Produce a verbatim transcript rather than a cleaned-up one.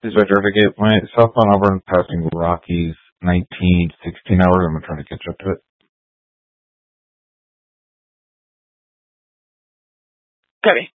Is I try to get my southbound Auburn passing Rockies nineteen, sixteen hours. I'm gonna try to catch up to it. Copy.